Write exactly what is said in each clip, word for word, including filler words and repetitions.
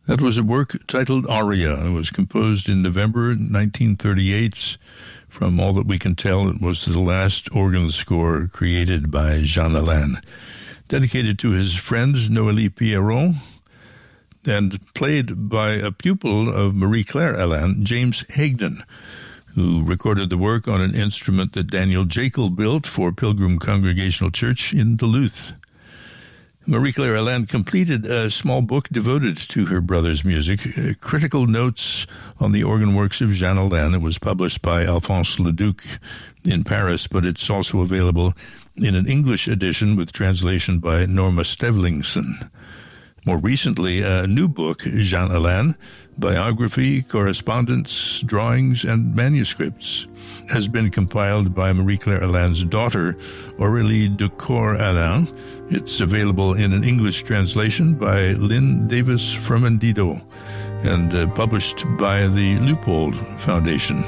That was a work titled Aria. It was composed in November nineteen thirty-eight. From all that we can tell, it was the last organ score created by Jean Alain, dedicated to his friend Noélie Pierron, and played by a pupil of Marie-Claire Alain, James Hagden, who recorded the work on an instrument that Daniel Jekyll built for Pilgrim Congregational Church in Duluth. Marie-Claire Alain completed a small book devoted to her brother's music, uh, Critical Notes on the Organ Works of Jean Alain. It was published by Alphonse Leduc in Paris, but it's also available in an English edition with translation by Norma Stevlingson. More recently, a new book, Jean Alain, Biography, Correspondence, Drawings, and Manuscripts, has been compiled by Marie-Claire Alain's daughter, Aurélie Ducour Alain. It's available in an English translation by Lynn Davis Fermendido and uh, published by the Leupold Foundation.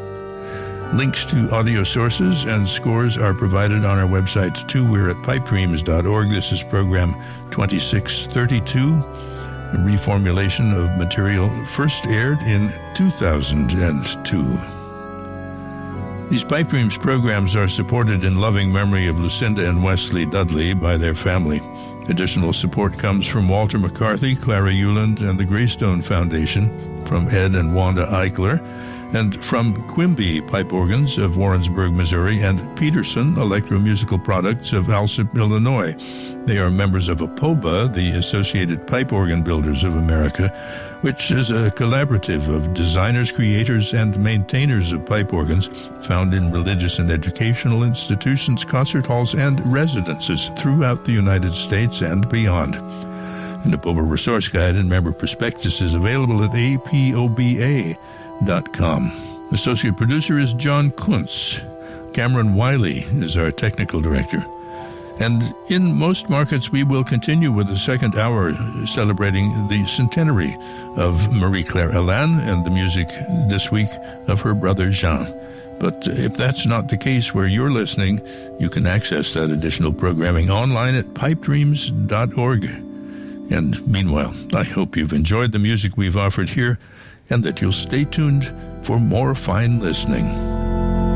Links to audio sources and scores are provided on our website, too. We're at pipe dreams dot org. This is program twenty-six thirty-two, a reformulation of material first aired in two thousand two. These Pipe Dreams programs are supported in loving memory of Lucinda and Wesley Dudley by their family. Additional support comes from Walter McCarthy, Clara Euland, and the Greystone Foundation, from Ed and Wanda Eichler, and from Quimby Pipe Organs of Warrensburg, Missouri, and Peterson Electromusical Products of Alsip, Illinois. They are members of APOBA, the Associated Pipe Organ Builders of America, which is a collaborative of designers, creators, and maintainers of pipe organs found in religious and educational institutions, concert halls, and residences throughout the United States and beyond. An APOBA resource guide and member prospectus is available at A P O B A dot com. Associate producer is John Kuntz. Cameron Wiley is our technical director. And in most markets, we will continue with the second hour celebrating the centenary of Marie-Claire Alain and the music this week of her brother Jean. But if that's not the case where you're listening, you can access that additional programming online at pipe dreams dot org. And meanwhile, I hope you've enjoyed the music we've offered here and that you'll stay tuned for more fine listening.